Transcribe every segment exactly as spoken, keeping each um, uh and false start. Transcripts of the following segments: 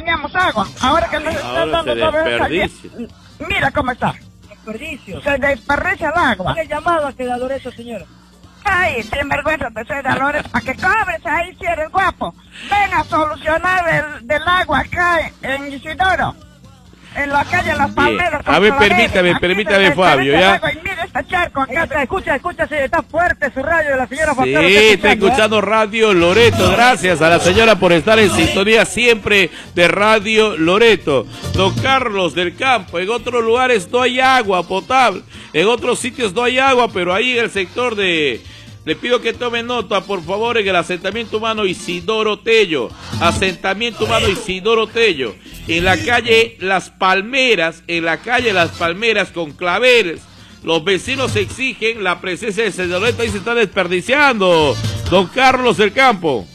teníamos agua. Ahora que nos están dando todo eso. Mira cómo está. Desperdicio. Se desperdicia el agua. ¿Qué llamado a que da Lorenzo, señora? Ay, sin vergüenza te soy de Lorenzo, para que cobres ahí si eres guapo. Ven a solucionar el del agua acá en Isidoro. En la calle Las Palmeras. A ver, permítame, permítame, Fabio, ya. Está, escucha, escucha, está fuerte su radio de la señora Sí, está escuchando Radio Loreto. Gracias a la señora por estar en sintonía siempre de Radio Loreto. Don Carlos del Campo, en otros lugares no hay agua potable, en otros sitios no hay agua, pero ahí en el sector de... Le pido que tomen nota, por favor, en el asentamiento humano Isidoro Tello. Asentamiento humano Isidoro Tello. En la calle Las Palmeras, en la calle Las Palmeras con claveles. Los vecinos exigen la presencia de San Loreto. Ahí se está desperdiciando. Don Carlos del Campo.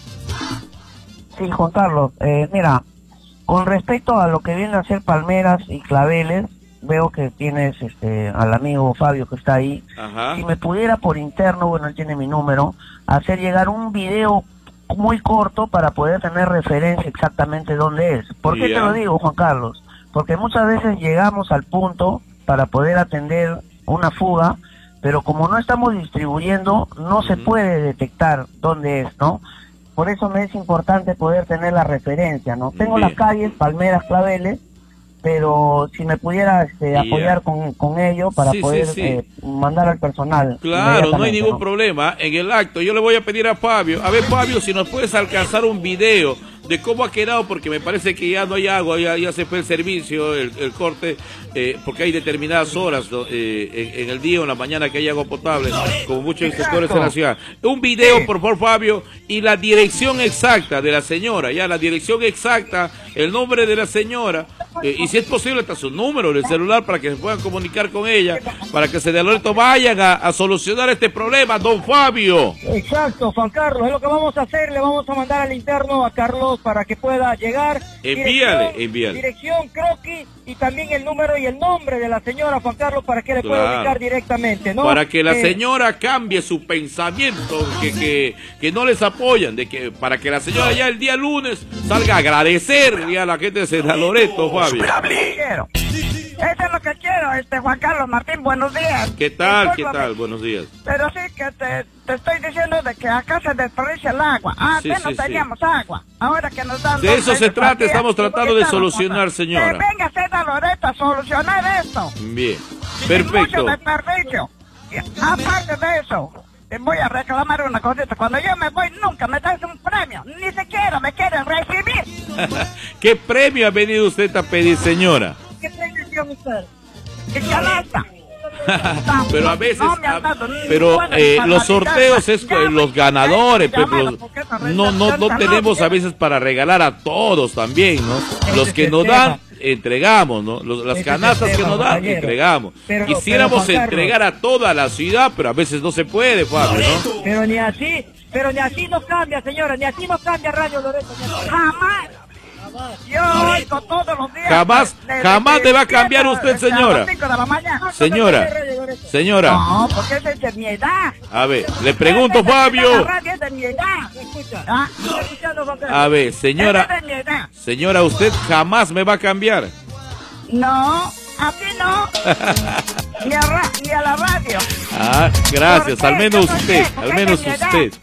Sí, Juan Carlos. Eh, mira, con respecto a lo que viene a ser Palmeras y claveles, veo que tienes este al amigo Fabio que está ahí. Ajá. Si me pudiera por interno, bueno, él tiene mi número, hacer llegar un video muy corto para poder tener referencia exactamente dónde es. ¿Por qué yeah. te lo digo, Juan Carlos? Porque muchas veces llegamos al punto para poder atender una fuga, pero como no estamos distribuyendo, no uh-huh. se puede detectar dónde es, ¿no? Por eso me es importante poder tener la referencia, ¿no? Tengo Bien. las calles, Palmeras, Claveles, pero si me pudiera este, apoyar yeah. con, con ello para sí, poder sí, sí. Eh, mandar al personal. Claro, no hay ningún ¿no? problema. En el acto yo le voy a pedir a Fabio, a ver Fabio, si nos puedes alcanzar un video de cómo ha quedado, porque me parece que ya no hay agua, ya, ya se fue el servicio, el, el corte, eh, porque hay determinadas horas ¿no? eh, en, en el día o en la mañana que hay agua potable, como muchos sectores en la ciudad. Un video, por favor, Fabio, y la dirección exacta de la señora, ya la dirección exacta, el nombre de la señora, eh, y si es posible hasta su número de celular para que se puedan comunicar con ella, para que se de Loreto vayan a, a solucionar este problema, don Fabio. Exacto, Juan Carlos, es lo que vamos a hacer, le vamos a mandar al interno a Carlos para que pueda llegar. Envíale, envíale. Dirección, croquis y también el número y el nombre de la señora, Juan Carlos, para que le claro. pueda ubicar directamente, ¿no? Para que la eh, señora cambie su pensamiento, que, que, que no les apoyan, de que para que la señora ya el día lunes salga a agradecer ya a la gente de San Loreto, Fabio. Quiero. Eso es lo que quiero, este Juan Carlos Martín, buenos días. ¿Qué tal? Discúlpame. ¿Qué tal? Buenos días. Pero sí que te, te estoy diciendo de que acá se desperdicia el agua. Antes sí, sí, no teníamos sí. agua. Ahora que nos dan... De eso se trata, estamos tratando de solucionar, señora. Que venga a San Loreto a solucionar esto. Bien, perfecto. Mucho desperdicio. Aparte de eso, te voy a reclamar una cosita. Cuando yo me voy, nunca me das un premio. Ni siquiera me quieren recibir. ¿Qué premio ha venido usted a pedir, señora? ¿Qué premio quiere usted? ¿Qué canasta? Pero a veces, a, pero eh, los sorteos es con los ganadores, pero los, no, no, no tenemos a veces para regalar a todos también, ¿no? Los que nos dan, entregamos, ¿no? Los, las canastas que nos dan, entregamos. Quisiéramos entregar a toda la ciudad, pero a veces no se puede, Fabio, ¿no? Pero ni así, pero ni así no cambia, señora, ni así no cambia Radio Loreto. Jamás. Yo oigo todos los días. Jamás, jamás te va a cambiar usted, señora. Señora, señora. No, porque esa es de mi edad. A ver, le pregunto, Fabio. Es de mi edad. ¿Ah? A ver, señora, señora, usted jamás me va a cambiar. No, a ti no. Ni a, ra ni a la radio. Ah, gracias, al menos usted, al menos usted.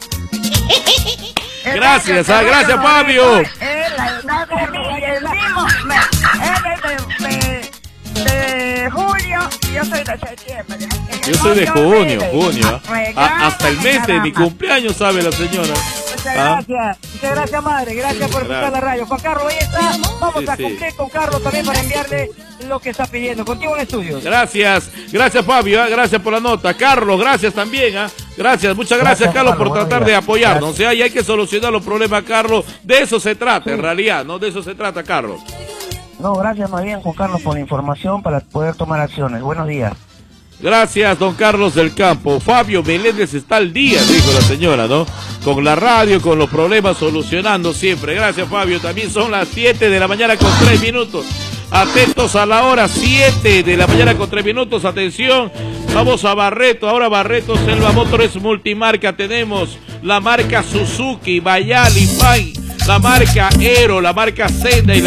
Gracias, ah, gracias, Fabio. De julio, yo soy de septiembre. Yo soy de junio, junio. A, hasta el mes de mi cumpleaños, sabe la señora. Muchas gracias, muchas gracias, madre. Gracias por escuchar la radio. Juan Carlos, ahí está. Vamos sí, a cumplir sí. con Carlos también para enviarle lo que está pidiendo. Contigo en estudios. Gracias, gracias, Fabio. ¿eh? Gracias por la nota. Carlos, gracias también. ¿eh? Gracias, muchas gracias, gracias Carlos, por tratar de apoyarnos. O sea, y hay que solucionar los problemas, Carlos. De eso se trata, sí. en realidad, ¿no? De eso se trata, Carlos. No, gracias más bien, Juan Carlos, por la información para poder tomar acciones. Buenos días. Gracias, don Carlos del Campo. Fabio Meléndez está al día, dijo la señora, ¿no? Con la radio, con los problemas, solucionando siempre. Gracias, Fabio. También son las siete de la mañana con tres minutos. Atentos a la hora, siete de la mañana con tres minutos. Atención, vamos a Barreto. Ahora Barreto, Selva Motores Multimarca. Tenemos la marca Suzuki, Bayali, Fine, la marca Aero, la marca Senda y la